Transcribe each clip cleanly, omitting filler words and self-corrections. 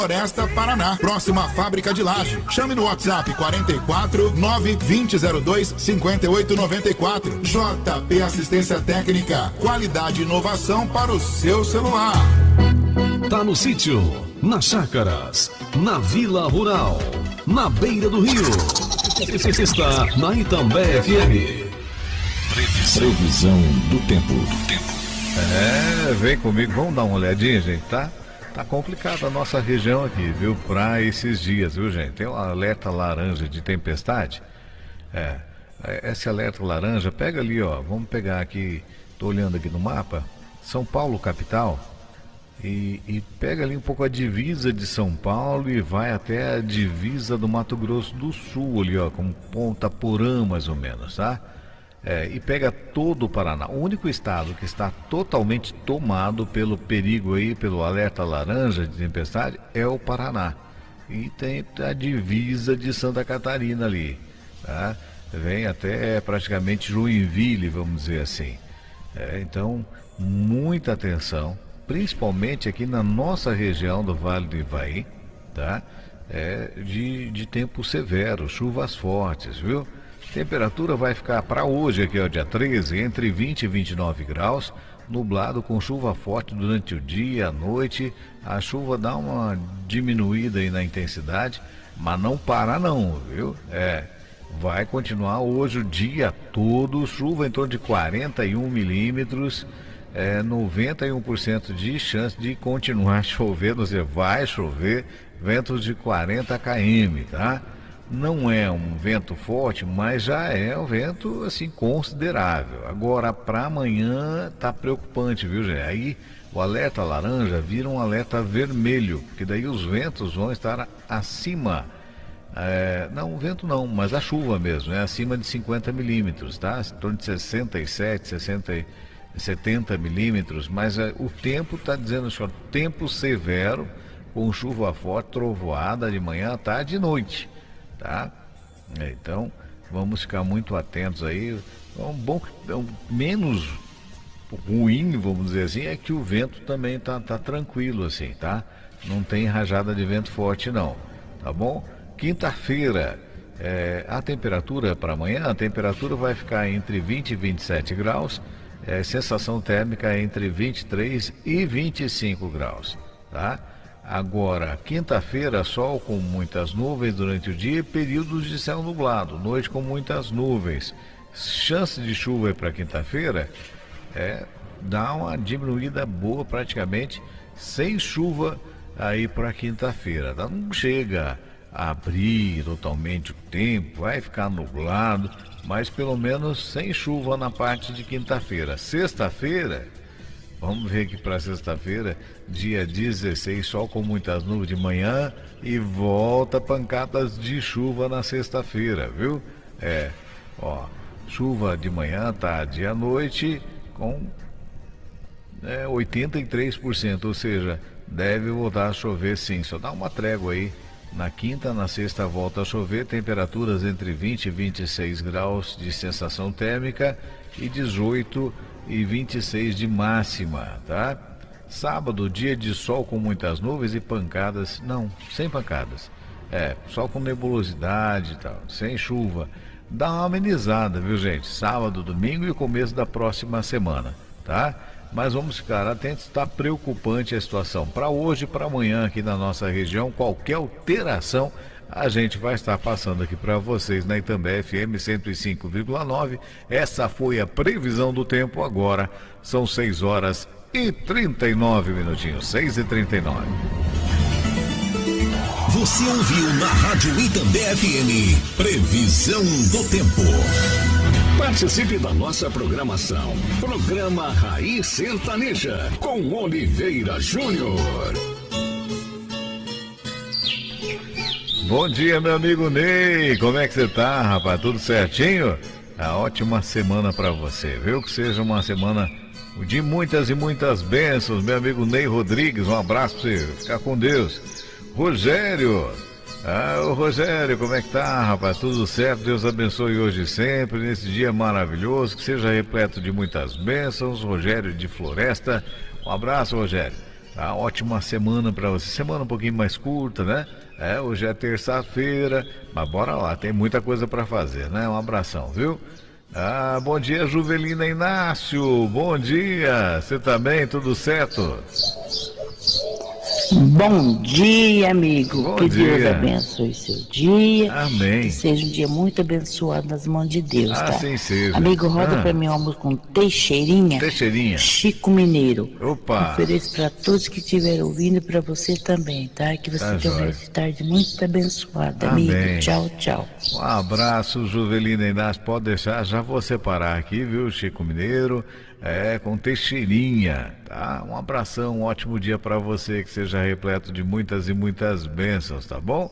Floresta, Paraná, próxima à fábrica de laje. Chame no WhatsApp 44 92002 5894. JP Assistência Técnica, qualidade e inovação para o seu celular. Tá no sítio, nas chácaras, na vila rural, na beira do rio. Está na Itambé FM. Previsão do tempo. Vem comigo, vamos dar uma olhadinha, gente, tá? Tá complicada a nossa região aqui, viu? Para esses dias, viu, gente? Tem um alerta laranja de tempestade. Esse alerta laranja, pega ali, ó. Vamos pegar aqui, tô olhando aqui no mapa, São Paulo, capital. E pega ali um pouco a divisa de São Paulo e vai até a divisa do Mato Grosso do Sul, ali, ó, como Ponta Porã, mais ou menos, tá? E pega todo o Paraná. O único estado que está totalmente tomado pelo perigo aí, pelo alerta laranja de tempestade, é o Paraná. E tem a divisa de Santa Catarina ali, tá? Vem até praticamente Joinville, vamos dizer assim. Então, muita atenção, principalmente aqui na nossa região do Vale do Ivaí, tá? De tempo severo, chuvas fortes, viu? Temperatura vai ficar para hoje, aqui ó, dia 13, entre 20 e 29 graus, nublado com chuva forte durante o dia, à noite. A chuva dá uma diminuída aí na intensidade, mas não para não, viu? Vai continuar hoje o dia todo, chuva em torno de 41 milímetros, 91% de chance de continuar chovendo, você vai chover, ventos de 40 km, tá? Não é um vento forte, mas já é um vento assim considerável. Agora para amanhã tá preocupante, viu, gente? Aí o alerta laranja vira um alerta vermelho, porque daí os ventos vão estar acima. Não, o vento não, mas a chuva mesmo, acima de 50 milímetros, tá? Em torno de 67, 60, 70 milímetros, mas o tempo está dizendo assim, ó, tempo severo, com chuva forte, trovoada de manhã, tarde e noite. Tá? Então vamos ficar muito atentos aí. Menos ruim, vamos dizer assim, é que o vento também tá tranquilo assim, tá? Não tem rajada de vento forte não, tá bom? Quinta-feira, a temperatura para amanhã, a temperatura vai ficar entre 20 e 27 graus, sensação térmica entre 23 e 25 graus, tá? Agora, quinta-feira, sol com muitas nuvens durante o dia e períodos de céu nublado, noite com muitas nuvens. Chance de chuva para quinta-feira dá uma diminuída boa, praticamente sem chuva aí para quinta-feira. Não chega a abrir totalmente o tempo, vai ficar nublado, mas pelo menos sem chuva na parte de quinta-feira. Sexta-feira, vamos ver aqui para sexta-feira, dia 16, sol com muitas nuvens de manhã e volta pancadas de chuva na sexta-feira, viu? Chuva de manhã, tarde e à noite com 83%, ou seja, deve voltar a chover sim, só dá uma trégua aí. Na quinta, na sexta volta a chover, temperaturas entre 20 e 26 graus de sensação térmica e 18 e 26 de máxima, tá? Sábado, dia de sol com muitas nuvens e pancadas, não, sem pancadas, sol com nebulosidade e tal, sem chuva, dá uma amenizada, viu gente? Sábado, domingo e o começo da próxima semana, tá? Mas vamos ficar atentos, está preocupante a situação para hoje e para amanhã aqui na nossa região. Qualquer alteração a gente vai estar passando aqui para vocês na Itambé FM 105,9. Essa foi a previsão do tempo. Agora são 6 horas e 39 minutinhos, 6h39. Você ouviu na Rádio Itambé FM previsão do tempo. Participe da nossa programação. Programa Raiz Sertaneja com Oliveira Júnior. Bom dia, meu amigo Ney. Como é que você tá, rapaz? Tudo certinho? Ótima semana para você, viu? Que seja uma semana de muitas e muitas bênçãos, meu amigo Ney Rodrigues. Um abraço para você. Ficar com Deus. Rogério. Ô Rogério, como é que tá, rapaz? Tudo certo? Deus abençoe hoje e sempre, nesse dia maravilhoso, que seja repleto de muitas bênçãos. Rogério de Floresta, um abraço, Rogério. Tá? Ótima semana para você. Semana um pouquinho mais curta, né? Hoje é terça-feira, mas bora lá, tem muita coisa para fazer, né? Um abração, viu? Bom dia, Juvelina Inácio. Bom dia. Você tá bem? Tudo certo? Bom dia, amigo. Bom que dia. Deus abençoe seu dia. Amém. Que seja um dia muito abençoado nas mãos de Deus, tá? Assim seja. Amigo, roda pra mim uma música com Teixeirinha. Teixeirinha. Chico Mineiro. Opa. Ofereço pra todos que estiverem ouvindo e pra você também, tá? Que você Tá tenha jóia. uma tarde muito abençoada, Amém. amigo. Tchau, tchau. Um abraço, Juvelina Inácio. Pode deixar, já vou separar aqui, viu, Chico Mineiro? Com Teixeirinha, tá? Um abração, um ótimo dia para você, que seja repleto de muitas e muitas bênçãos, tá bom?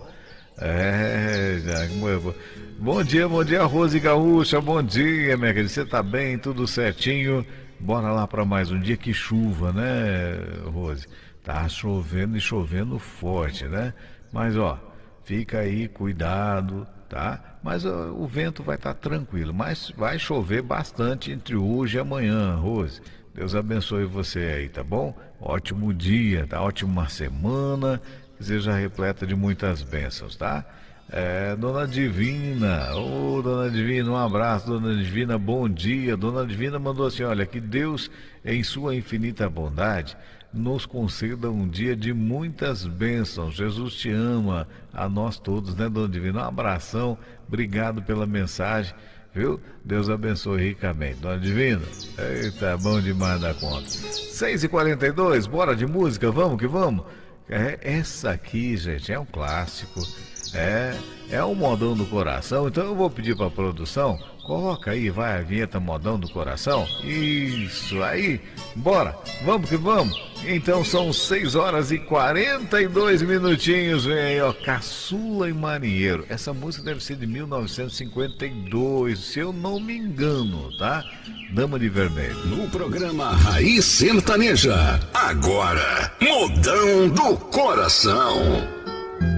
Bom dia, Rose Gaúcha, bom dia, minha querida. Você tá bem, tudo certinho? Bora lá para mais um dia que chuva, né, Rose? Tá chovendo e chovendo forte, né? Mas, fica aí, cuidado, tá? Mas o vento vai estar tranquilo, mas vai chover bastante entre hoje e amanhã, Rose. Deus abençoe você aí, tá bom? Ótimo dia, tá? Ótima semana, que seja repleta de muitas bênçãos, tá? Dona Divina, Dona Divina, um abraço, Dona Divina, bom dia. Dona Divina mandou assim, olha, que Deus, em sua infinita bondade, nos conceda um dia de muitas bênçãos. Jesus te ama, a nós todos, né, Dona Divina? Um abração, obrigado pela mensagem, viu? Deus abençoe ricamente. Dona Divina, eita, bom demais da conta. 6h42, bora de música, vamos que vamos? Essa aqui, gente, é um clássico, é um modão do coração, então eu vou pedir para a produção, coloca aí, vai a vinheta modão do coração, isso aí, bora, vamos que vamos. Então são 6h42, vem aí, Caçula e Marinheiro. Essa música deve ser de 1952, se eu não me engano, tá? Dama de Vermelho. No programa Raiz Sertaneja, agora, Modão do Coração.